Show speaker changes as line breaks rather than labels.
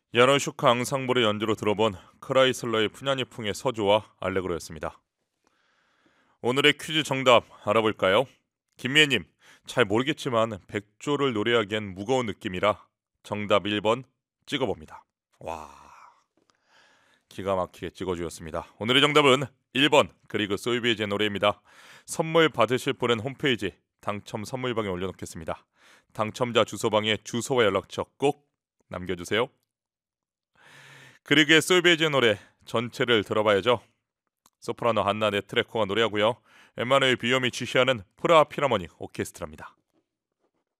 야노슈크 앙상블의 연주로 들어본 크라이슬러의 푸냐니풍의 서조와 알레그로였습니다. 오늘의 퀴즈 정답 알아볼까요? 김미애님, 잘 모르겠지만 백조를 노래하기엔 무거운 느낌이라 정답 1번 찍어봅니다. 와, 기가 막히게 찍어주셨습니다. 오늘의 정답은 1번 그리고 소유비의 노래입니다. 선물 받으실 분은 홈페이지 당첨 선물방에 올려놓겠습니다. 당첨자 주소방에 주소와 연락처 꼭 남겨주세요. 그리그의 솔베이지의 노래 전체를 들어봐야죠. 소프라노 한나 네트레코가 노래하고요. 엠마누엘 비염이 지시하는 프라 피라모닉 오케스트라입니다.